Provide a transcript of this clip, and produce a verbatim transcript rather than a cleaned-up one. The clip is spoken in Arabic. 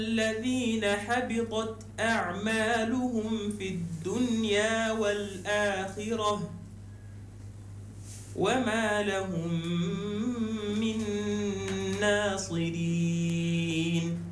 الذين حبطت أعمالهم في الدنيا والآخرة وما لهم من ناصرين.